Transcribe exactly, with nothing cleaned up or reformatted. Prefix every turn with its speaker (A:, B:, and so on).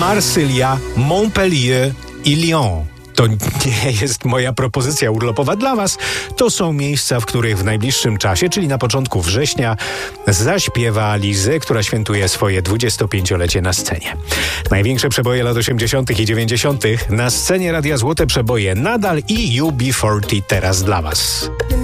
A: Marsylia, Montpellier i Lyon. To nie jest moja propozycja urlopowa dla was. To są miejsca, w których w najbliższym czasie, czyli na początku września, zaśpiewa Lizzy, która świętuje swoje dwudziestopięciolecie na scenie. Największe przeboje lat osiemdziesiątych i dziewięćdziesiątych na scenie Radia Złote Przeboje nadal i U B czterdzieści teraz dla was.